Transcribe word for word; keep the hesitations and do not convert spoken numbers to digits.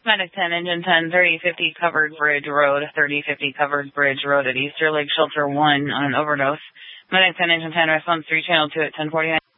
Medic ten, Engine ten, thirty fifty Covered Bridge Road, thirty fifty Covered Bridge Road at Easter Lake Shelter one on an overdose. Medic ten, Engine ten, response three, channel two at ten forty-nine.